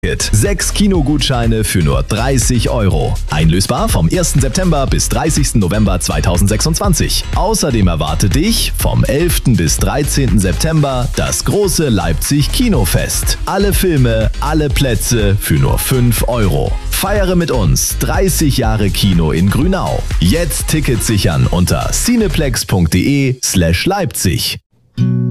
6 Kinogutscheine für nur 30 €. Einlösbar vom 1. September bis 30. November 2026. Außerdem erwartet dich vom 11. bis 13. September das große Leipzig Kinofest. Alle Filme, alle Plätze für nur 5 €. Feiere mit uns 30 Jahre Kino in Grünau. Jetzt Tickets sichern unter cineplex.de/Leipzig.